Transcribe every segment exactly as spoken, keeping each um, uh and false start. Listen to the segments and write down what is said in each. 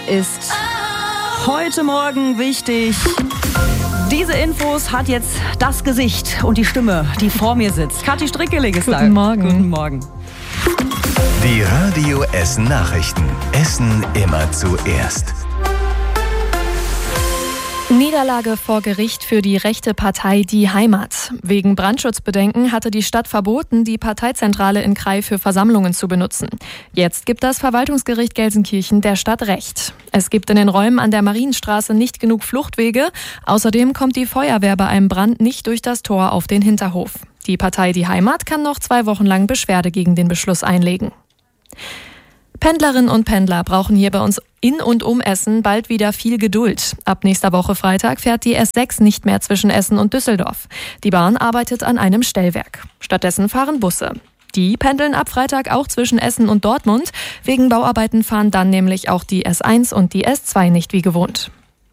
ist heute Morgen wichtig. Diese Infos hat jetzt das Gesicht und die Stimme, die vor mir sitzt. Kathi Strickeling ist da. Guten Morgen. Guten Morgen. Die Radio Essen Nachrichten. Essen immer zuerst. Niederlage vor Gericht für die rechte Partei Die Heimat. Wegen Brandschutzbedenken hatte die Stadt verboten, die Parteizentrale in Krai für Versammlungen zu benutzen. Jetzt gibt das Verwaltungsgericht Gelsenkirchen der Stadt Recht. Es gibt in den Räumen an der Marienstraße nicht genug Fluchtwege. Außerdem kommt die Feuerwehr bei einem Brand nicht durch das Tor auf den Hinterhof. Die Partei Die Heimat kann noch zwei Wochen lang Beschwerde gegen den Beschluss einlegen. Pendlerinnen und Pendler brauchen hier bei uns in und um Essen bald wieder viel Geduld. Ab nächster Woche Freitag fährt die S sechs nicht mehr zwischen Essen und Düsseldorf. Die Bahn arbeitet an einem Stellwerk. Stattdessen fahren Busse. Die pendeln ab Freitag auch zwischen Essen und Dortmund. Wegen Bauarbeiten fahren dann nämlich auch die S eins und die S zwei nicht wie gewohnt.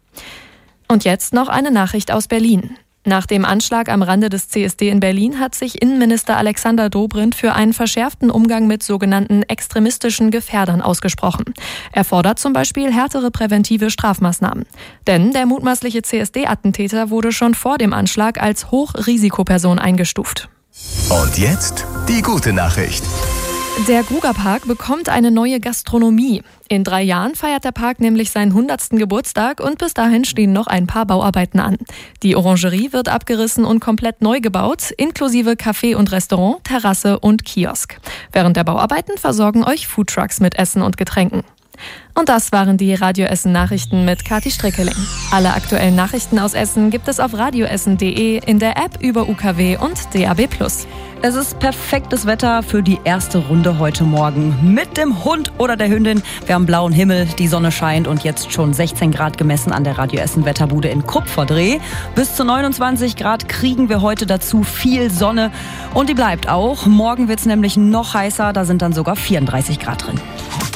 Und jetzt noch eine Nachricht aus Berlin. Nach dem Anschlag am Rande des C S D in Berlin hat sich Innenminister Alexander Dobrindt für einen verschärften Umgang mit sogenannten extremistischen Gefährdern ausgesprochen. Er fordert zum Beispiel härtere präventive Strafmaßnahmen. Denn der mutmaßliche C S D-Attentäter wurde schon vor dem Anschlag als Hochrisikoperson eingestuft. Und jetzt die gute Nachricht. Der Grugerpark bekommt eine neue Gastronomie. In drei Jahren feiert der Park nämlich seinen hundertsten Geburtstag und bis dahin stehen noch ein paar Bauarbeiten an. Die Orangerie wird abgerissen und komplett neu gebaut, inklusive Café und Restaurant, Terrasse und Kiosk. Während der Bauarbeiten versorgen euch Foodtrucks mit Essen und Getränken. Und das waren die Radio Essen Nachrichten mit Kathi Strickeling. Alle aktuellen Nachrichten aus Essen gibt es auf radioessen punkt de, in der App über U K W und D A B plus. Es ist perfektes Wetter für die erste Runde heute Morgen. Mit dem Hund oder der Hündin. Wir haben blauen Himmel, die Sonne scheint und jetzt schon sechzehn Grad gemessen an der Radio Essen Wetterbude in Kupferdreh. Bis zu neunundzwanzig Grad kriegen wir heute dazu viel Sonne. Und die bleibt auch. Morgen wird es nämlich noch heißer, da sind dann sogar vierunddreißig Grad drin.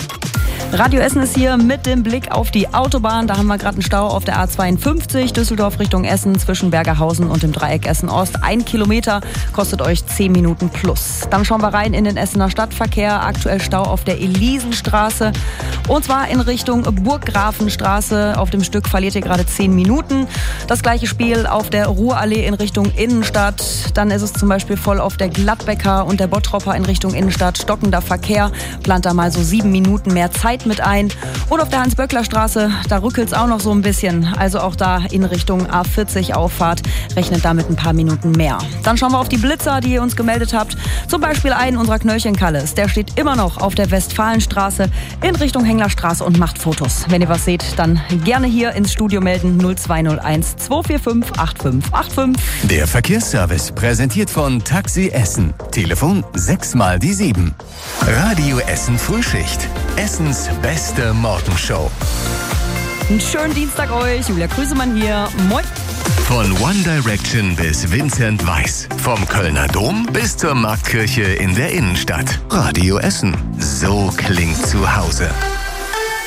Radio Essen ist hier mit dem Blick auf die Autobahn. Da haben wir gerade einen Stau auf der A zweiundfünfzig, Düsseldorf Richtung Essen, zwischen Bergerhausen und dem Dreieck Essen-Ost. Ein Kilometer kostet euch zehn Minuten plus. Dann schauen wir rein in den Essener Stadtverkehr. Aktuell Stau auf der Elisenstraße. Und zwar in Richtung Burggrafenstraße. Auf dem Stück verliert ihr gerade zehn Minuten. Das gleiche Spiel auf der Ruhrallee in Richtung Innenstadt. Dann ist es zum Beispiel voll auf der Gladbecker und der Bottropper in Richtung Innenstadt. Stockender Verkehr. Plant da mal so sieben Minuten mehr Zeit mit ein. Und auf der Hans-Böckler-Straße, da rückelt es auch noch so ein bisschen. Also auch da in Richtung A vierzig Auffahrt. Rechnet damit ein paar Minuten mehr. Dann schauen wir auf die Blitzer, die ihr uns gemeldet habt. Zum Beispiel einen unserer Knöllchen-Kalles. Der steht immer noch auf der Westfalenstraße in Richtung Henglerstraße und macht Fotos. Wenn ihr was seht, dann gerne hier ins Studio melden. null zwei null eins zwei vier fünf acht fünf acht fünf. Der Verkehrsservice präsentiert von Taxi Essen. Telefon sechs mal die sieben. Radio Essen Frühschicht. Essens beste Morgenshow. Einen schönen Dienstag euch. Julia Krüsemann hier. Moin. Von One Direction bis Vincent Weiss. Vom Kölner Dom bis zur Marktkirche in der Innenstadt. Radio Essen. So klingt zu Hause.